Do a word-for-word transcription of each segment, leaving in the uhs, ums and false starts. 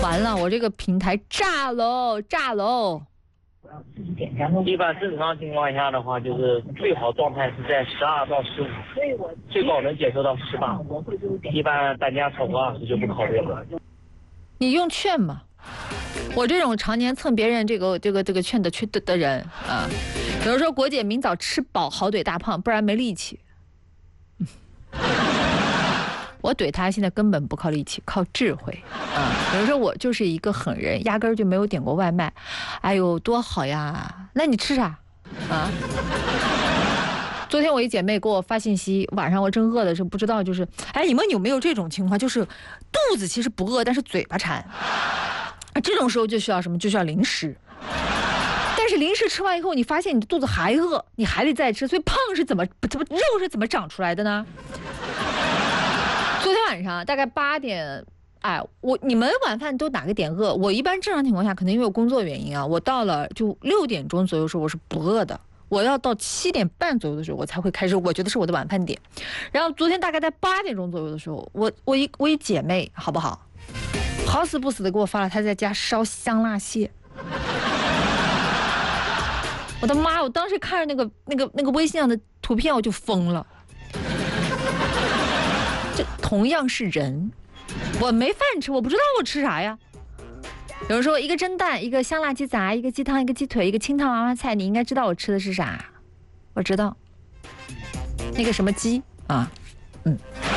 完了，我这个平台炸喽，炸喽！ 一般正常情况下的话，就是最好状态是在十二到十五，最高能接受到十八。一般单价超过二十就不考虑了。 你用券嘛？我这种常年蹭别人这个这个这个券的券的的人啊，有人说国姐明早吃饱好怼大胖，不然没力气。我怼他现在根本不靠力气，靠智慧啊！有人说我就是一个狠人，压根儿就没有点过外卖。哎呦，多好呀！那你吃啥啊？昨天我一姐妹给我发信息，晚上我正饿的时候，不知道就是，哎，你们有没有这种情况？就是肚子其实不饿，但是嘴巴馋。这种时候就需要什么？就需要零食。但是零食吃完以后，你发现你的肚子还饿，你还得再吃，所以胖是怎么怎么肉是怎么长出来的呢？昨天晚上大概八点，哎，我你们晚饭都哪个点饿？我一般正常情况下，可能因为我工作原因啊，我到了就六点钟左右的时候我是不饿的，我要到七点半左右的时候我才会开始，我觉得是我的晚饭点。然后昨天大概在八点钟左右的时候，我我一我一姐妹好不好，好死不死的给我发了她在家烧香辣蟹。我的妈！我当时看着那个那个那个微信上的图片我就疯了。这同样是人，我没饭吃，我不知道我吃啥呀。有人说一个蒸蛋，一个香辣鸡杂，一个鸡汤，一个鸡腿，一个清汤娃娃菜，你应该知道我吃的是啥？我知道，那个什么鸡啊，嗯，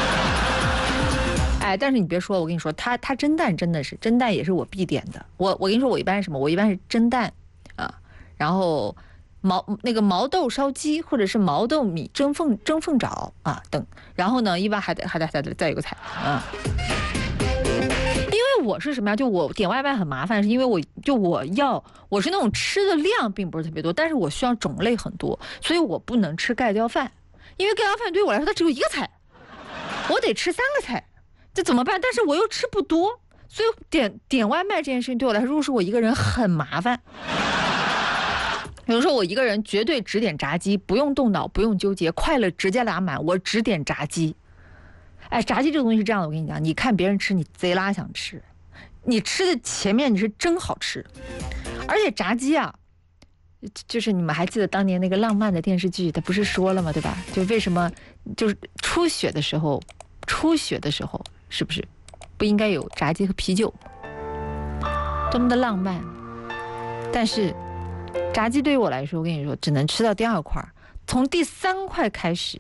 哎，但是你别说，我跟你说，他他蒸蛋真的是蒸蛋也是我必点的。我我跟你说，我一般是什么？我一般是蒸蛋啊，然后。毛那个毛豆烧鸡，或者是毛豆米蒸凤蒸凤爪啊等，然后呢，一般还得还得还得再有个菜啊。因为我是什么呀？就我点外卖很麻烦，是因为我就我要我是那种吃的量并不是特别多，但是我需要种类很多，所以我不能吃盖浇饭，因为盖浇饭对我来说它只有一个菜，我得吃三个菜，这怎么办？但是我又吃不多，所以点点外卖这件事情对我来说，如果是我一个人很麻烦。比如说我一个人绝对只点炸鸡，不用动脑，不用纠结，快乐直接拉满，我只点炸鸡。哎，炸鸡这个东西是这样的，我跟你讲，你看别人吃，你贼拉想吃，你吃的前面你是真好吃，而且炸鸡啊，就是你们还记得当年那个浪漫的电视剧，他不是说了吗？对吧？就为什么就是初雪的时候，初雪的时候是不是不应该有炸鸡和啤酒？多么的浪漫，但是。炸鸡对于我来说，我跟你说，只能吃到第二块，从第三块开始，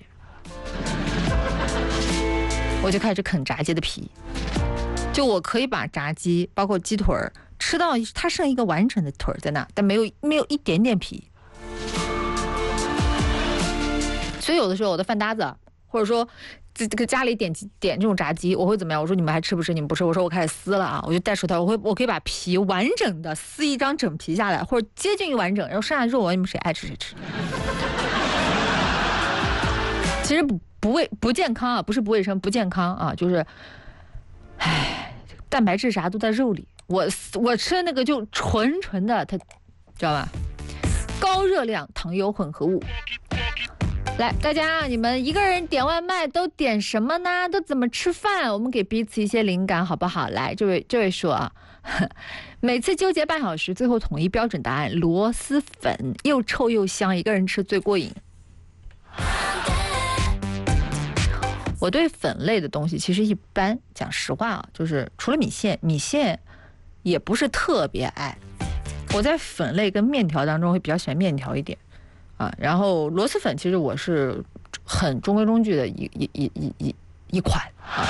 我就开始啃炸鸡的皮。就我可以把炸鸡，包括鸡腿儿，吃到它剩一个完整的腿在那，但没有没有一点点皮。所以有的时候我的饭搭子，或者说这个家里点点这种炸鸡，我会怎么样？我说你们还吃不吃？你们不吃，我说我开始撕了啊！我就带手套，我会我可以把皮完整的撕一张整皮下来，或者接近于完整，然后剩下的肉你们谁爱吃谁吃。其实不不卫不健康啊，不是不卫生，不健康啊，就是，唉，蛋白质啥都在肉里。我我吃的那个就纯纯的，它知道吧？高热量糖油混合物。来，大家，你们一个人点外卖都点什么呢？都怎么吃饭？我们给彼此一些灵感，好不好？来，这位这位说啊，每次纠结半小时，最后统一标准答案：螺蛳粉，又臭又香，一个人吃最过瘾。我对粉类的东西其实一般，讲实话啊，就是除了米线，米线也不是特别爱。我在粉类跟面条当中会比较喜欢面条一点。啊，然后螺蛳粉其实我是很中规中矩的一一一一一一款啊。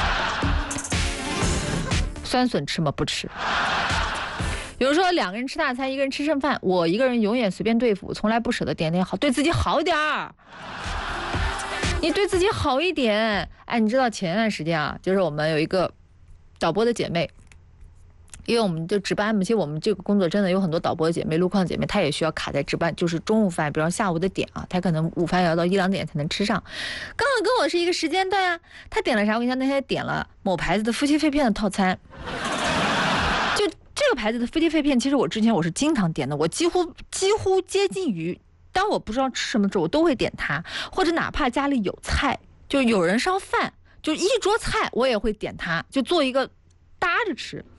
酸笋吃吗？不吃。比如说两个人吃大餐，一个人吃剩饭，我一个人永远随便对付，从来不舍得点点好，对自己好点儿。你对自己好一点。哎，你知道前段时间啊，就是我们有一个导播的姐妹。因为我们就值班嘛，其实我们这个工作真的有很多导播姐妹、路况姐妹，她也需要卡在值班，就是中午饭，比如下午的点啊，她可能午饭要到一两点才能吃上，刚好跟我是一个时间段啊。她点了啥？我跟你讲，那天点了某牌子的夫妻肺片的套餐，就这个牌子的夫妻肺片，其实我之前我是经常点的，我几乎几乎接近于，当我不知道吃什么时候，我都会点它，或者哪怕家里有菜，就有人烧饭，就一桌菜，我也会点它，就做一个搭着吃。